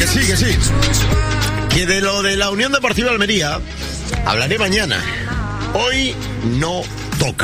sí. Que de lo de la Unión Deportiva Almería hablaré mañana. Hoy no toca.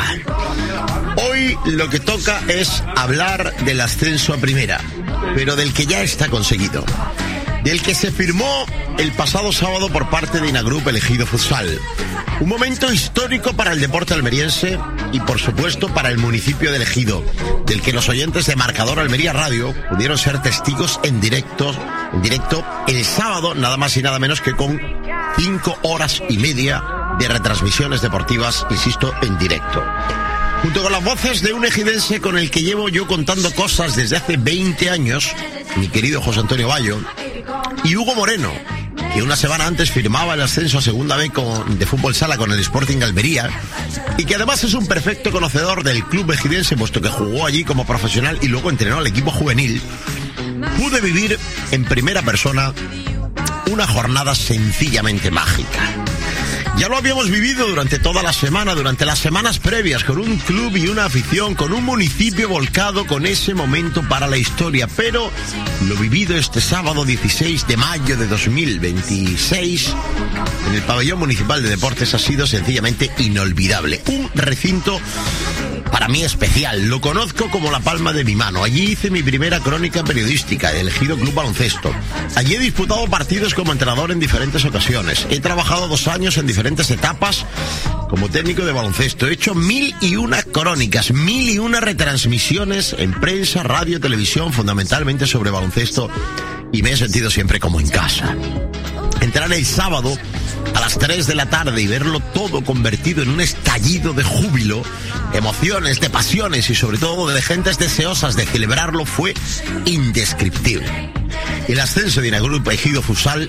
Hoy lo que toca es hablar del ascenso a primera, pero del que ya está conseguido. Del que se firmó el pasado sábado por parte de Inagrup Ejido Futsal. Un momento histórico para el deporte almeriense y, por supuesto, para el municipio de Ejido, del que los oyentes de Marcador Almería Radio pudieron ser testigos en directo el sábado, nada más y nada menos que con 5 horas y media de retransmisiones deportivas, insisto, en directo. Junto con las voces de un ejidense con el que llevo yo contando cosas desde hace 20 años, mi querido José Antonio Bayo, y Hugo Moreno, que una semana antes firmaba el ascenso a Segunda B de fútbol sala con el Sporting Almería, y que además es un perfecto conocedor del club ejidense, puesto que jugó allí como profesional y luego entrenó al equipo juvenil. Pude vivir en primera persona una jornada sencillamente mágica. Ya lo habíamos vivido durante toda la semana, durante las semanas previas, con un club y una afición, con un municipio volcado con ese momento para la historia. Pero lo vivido este sábado 16 de mayo de 2026 en el Pabellón Municipal de Deportes ha sido sencillamente inolvidable. Un recinto para mí especial, lo conozco como la palma de mi mano. Allí hice mi primera crónica periodística, el Ejido Club Baloncesto. Allí he disputado partidos como entrenador en diferentes ocasiones. He trabajado 2 años en diferentes etapas como técnico de baloncesto. He hecho 1001 crónicas, 1001 retransmisiones en prensa, radio, televisión, fundamentalmente sobre baloncesto, y me he sentido siempre como en casa. Entrar el sábado a las 3 de la tarde y verlo todo convertido en un estallido de júbilo, emociones, de pasiones y sobre todo de gentes deseosas de celebrarlo fue indescriptible. El ascenso de Inagrup Ejido Futsal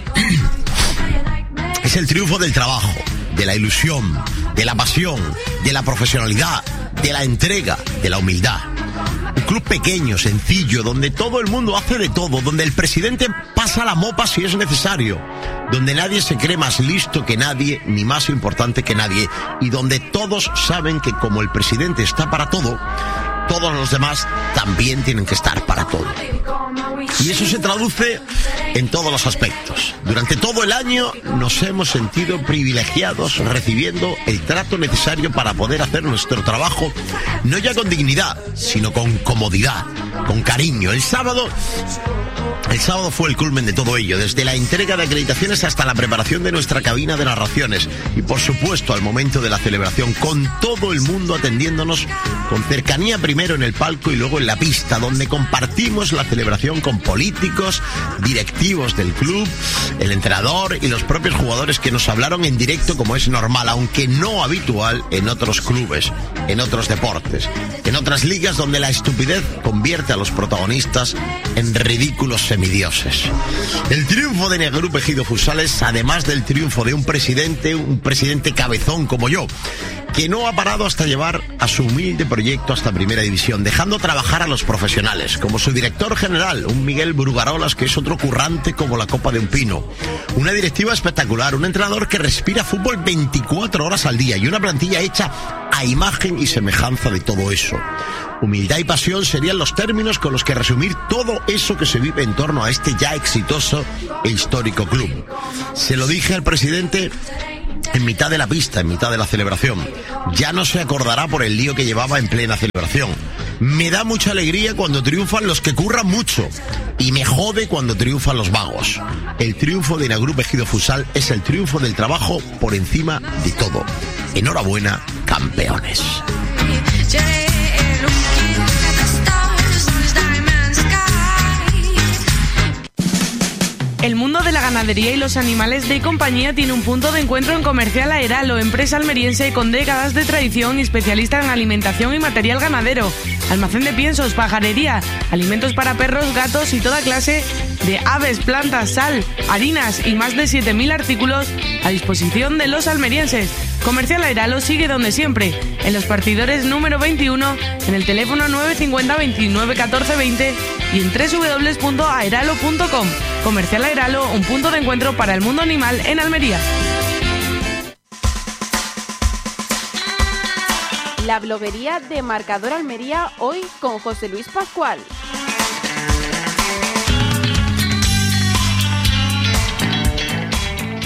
es el triunfo del trabajo, de la ilusión, de la pasión, de la profesionalidad, de la entrega, de la humildad. Un club pequeño, sencillo, donde todo el mundo hace de todo, donde el presidente pasa la mopa si es necesario, donde nadie se cree más listo que nadie, ni más importante que nadie, y donde todos saben que como el presidente está para todo, todos los demás también tienen que estar para todo. Y eso se traduce en todos los aspectos. Durante todo el año nos hemos sentido privilegiados recibiendo el trato necesario para poder hacer nuestro trabajo, no ya con dignidad, sino con comodidad, con cariño. El sábado fue el culmen de todo ello, desde la entrega de acreditaciones hasta la preparación de nuestra cabina de narraciones y, por supuesto, al momento de la celebración, con todo el mundo atendiéndonos con cercanía, primero en el palco y luego en la pista, donde compartimos la celebración con políticos, directivos del club, el entrenador y los propios jugadores que nos hablaron en directo, como es normal, aunque no habitual en otros clubes, en otros deportes, en otras ligas donde la estupidez convierte a los protagonistas en ridículos semidioses. El triunfo de Inagrup Ejido Futsal es, además del triunfo de un presidente cabezón como yo, que no ha parado hasta llevar a su humilde proyecto hasta Primera División, dejando trabajar a los profesionales, como su director general, un Miguel Brugarolas, que es otro currante como la copa de un pino, una directiva espectacular, un entrenador que respira fútbol 24 horas al día y una plantilla hecha a imagen y semejanza de todo eso. Humildad y pasión serían los términos con los que resumir todo eso que se vive en torno a este ya exitoso e histórico club. Se lo dije al presidente en mitad de la pista, en mitad de la celebración. Ya no se acordará por el lío que llevaba en plena celebración. Me da mucha alegría cuando triunfan los que curran mucho y me jode cuando triunfan los vagos. El triunfo de Inagrup Ejido Futsal es el triunfo del trabajo por encima de todo. Enhorabuena, campeones. El mundo de la ganadería y los animales de compañía tiene un punto de encuentro en Comercial Aeralo, empresa almeriense con décadas de tradición y especialista en alimentación y material ganadero, almacén de piensos, pajarería, alimentos para perros, gatos y toda clase de aves, plantas, sal, harinas y más de 7.000 artículos a disposición de los almerienses. Comercial Aeralo sigue donde siempre, en los partidores número 21, en el teléfono 950 29 14 20 y en www.aeralo.com. Comercial Aeralo, un punto de encuentro para el mundo animal en Almería. La bloguería de Marcador Almería, hoy con José Luis Pascual.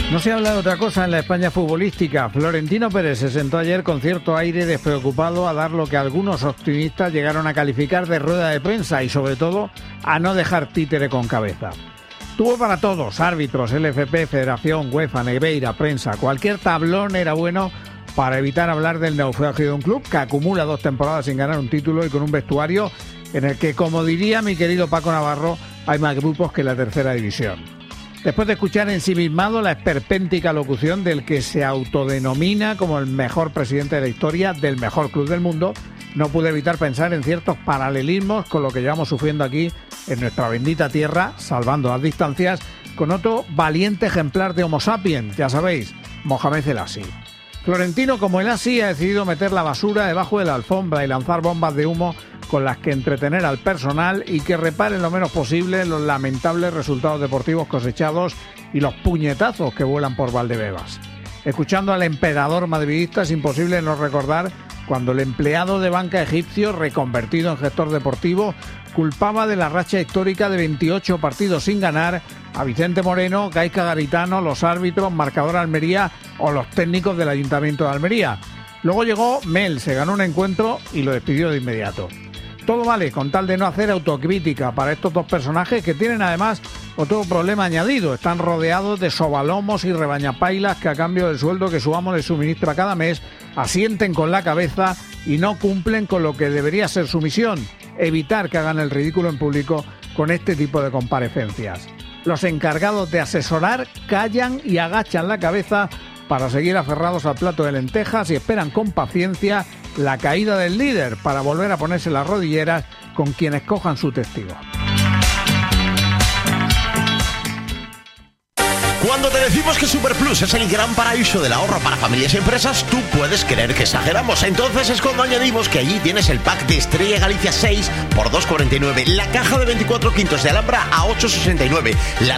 No se habla de otra cosa en la España futbolística. Florentino Pérez se sentó ayer con cierto aire despreocupado a dar lo que algunos optimistas llegaron a calificar de rueda de prensa y, sobre todo, a no dejar títere con cabeza. Tuvo para todos, árbitros, LFP, Federación, UEFA, Negreira, prensa. Cualquier tablón era bueno para evitar hablar del naufragio de un club que acumula 2 temporadas sin ganar un título y con un vestuario en el que, como diría mi querido Paco Navarro, hay más grupos que la tercera división. Después de escuchar ensimismado la esperpéntica locución del que se autodenomina como el mejor presidente de la historia del mejor club del mundo, no pude evitar pensar en ciertos paralelismos con lo que llevamos sufriendo aquí en nuestra bendita tierra, salvando las distancias, con otro valiente ejemplar de Homo sapiens, ya sabéis, Mohamed El Asi. Florentino, como El Asi, ha decidido meter la basura debajo de la alfombra y lanzar bombas de humo con las que entretener al personal y que reparen lo menos posible los lamentables resultados deportivos cosechados y los puñetazos que vuelan por Valdebebas. Escuchando al emperador madridista es imposible no recordar cuando el empleado de banca egipcio, reconvertido en gestor deportivo, culpaba de la racha histórica de 28 partidos sin ganar a Vicente Moreno, Gaizka Garitano, los árbitros, Marcador Almería o los técnicos del Ayuntamiento de Almería. Luego llegó Mel, se ganó un encuentro y lo despidió de inmediato. Todo vale con tal de no hacer autocrítica para estos dos personajes que tienen además otro problema añadido. Están rodeados de sobalomos y rebañapailas que a cambio del sueldo que su amo les suministra cada mes asienten con la cabeza y no cumplen con lo que debería ser su misión: evitar que hagan el ridículo en público con este tipo de comparecencias. Los encargados de asesorar callan y agachan la cabeza para seguir aferrados al plato de lentejas y esperan con paciencia la caída del líder para volver a ponerse las rodilleras con quienes cojan su testigo. Cuando te decimos que Superplus es el gran paraíso del ahorro para familias y empresas, tú puedes creer que exageramos. Entonces es cuando añadimos que allí tienes el pack de Estrella Galicia 6 por 2,49, la caja de 24 quintos de Alhambra a 8,69, la